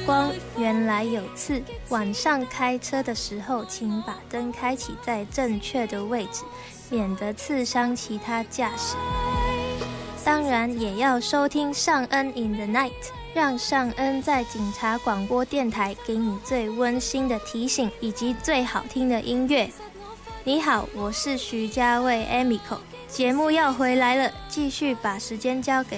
光，原来有刺。晚上开车的时候，请把灯开启在正确的位置，免得刺伤其他驾驶。当然也要收听尚恩 in the night， 让尚恩在警察广播电台给你最温馨的提醒以及最好听的音乐。你好，我是徐家卫 Emiko， 节目要回来了，继续把时间交给